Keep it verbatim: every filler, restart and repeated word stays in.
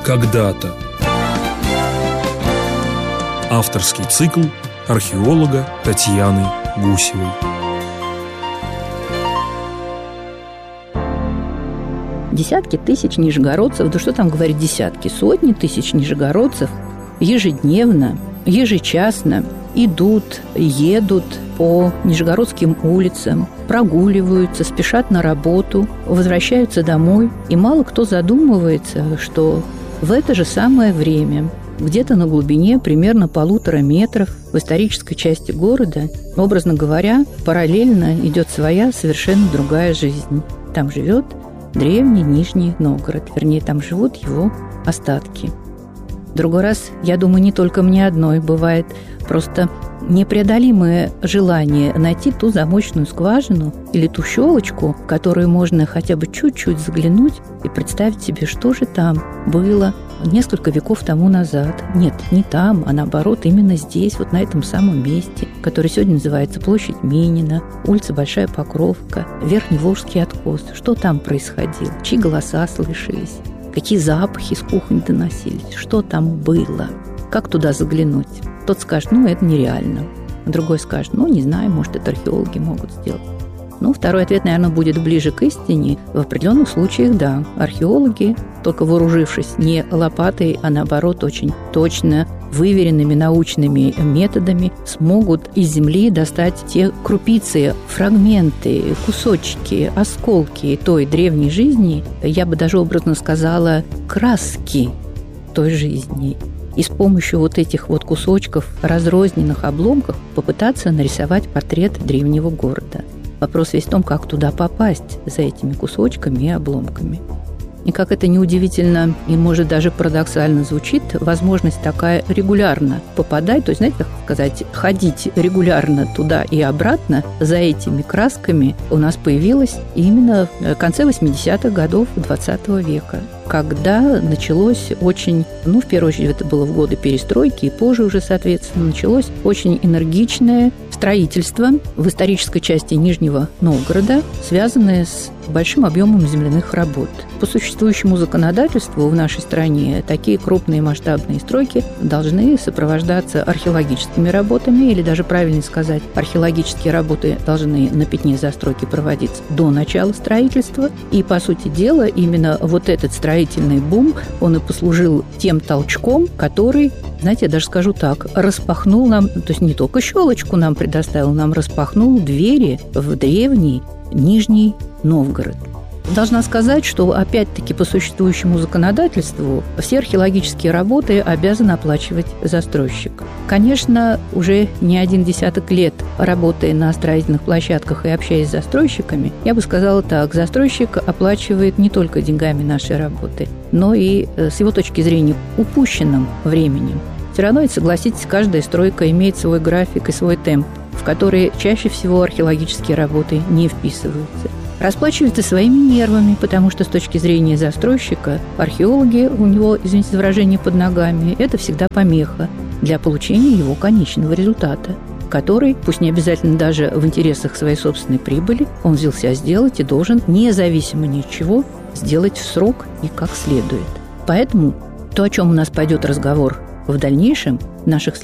Когда-то. Авторский цикл археолога Татьяны Гусевой. Десятки тысяч нижегородцев, да что там говорить десятки, сотни тысяч нижегородцев ежедневно, ежечасно идут, едут по нижегородским улицам, прогуливаются, спешат на работу, возвращаются домой. И мало кто задумывается, что в это же самое время где-то на глубине примерно полутора метров в исторической части города, образно говоря, параллельно идет своя совершенно другая жизнь. Там живет древний Нижний Новгород, вернее, там живут его остатки. Другой раз, я думаю, не только мне одной бывает просто непреодолимое желание найти ту замочную скважину или ту щелочку, в которую можно хотя бы чуть-чуть заглянуть и представить себе, что же там было несколько веков тому назад. Нет, не там, а наоборот, именно здесь, вот на этом самом месте, который сегодня называется площадь Минина, улица Большая Покровка, Верхний Волжский откос. Что там происходило? Чьи голоса слышались? Какие запахи с кухни доносились? Что там было? Как туда заглянуть? Тот скажет, ну, это нереально. Другой скажет, ну, не знаю, может, это археологи могут сделать. Ну, второй ответ, наверное, будет ближе к истине. В определенных случаях, да, археологи, только вооружившись не лопатой, а наоборот, очень точно выверенными научными методами, смогут из земли достать те крупицы, фрагменты, кусочки, осколки той древней жизни, я бы даже образно сказала, краски той жизни. И с помощью вот этих вот кусочков, разрозненных обломков, попытаться нарисовать портрет древнего города. Вопрос весь в том, как туда попасть за этими кусочками и обломками. И как это неудивительно и, может, даже парадоксально звучит, возможность такая регулярно попадать, то есть, знаете, как сказать, ходить регулярно туда и обратно за этими красками у нас появилась именно в конце восьмидесятых годов двадцатого века, когда началось очень, ну, в первую очередь, это было в годы перестройки, и позже уже, соответственно, началось очень энергичное строительство в исторической части Нижнего Новгорода, связанное с большим объемом земляных работ. По существующему законодательству в нашей стране такие крупные масштабные стройки должны сопровождаться археологическими работами, или даже, правильнее сказать, археологические работы должны на пятне застройки проводиться до начала строительства. И, по сути дела, именно вот этот строительный бум, он и послужил тем толчком, который, знаете, я даже скажу так, распахнул нам, то есть не только щелочку нам предоставил, нам распахнул двери в древний Нижний Новгород. Должна сказать, что, опять-таки, по существующему законодательству все археологические работы обязан оплачивать застройщик. Конечно, уже не один десяток лет, работая на строительных площадках и общаясь с застройщиками, я бы сказала так, застройщик оплачивает не только деньгами нашей работы, но и, с его точки зрения, упущенным временем. Все равно, ведь, согласитесь, каждая стройка имеет свой график и свой темп, в который чаще всего археологические работы не вписываются. Расплачивается своими нервами, потому что с точки зрения застройщика археологи, у него, извините за выражение, под ногами, это всегда помеха для получения его конечного результата, который, пусть не обязательно даже в интересах своей собственной прибыли, он взялся сделать и должен, независимо ни от чего, сделать в срок и как следует. Поэтому то, о чем у нас пойдет разговор в дальнейшем, в наших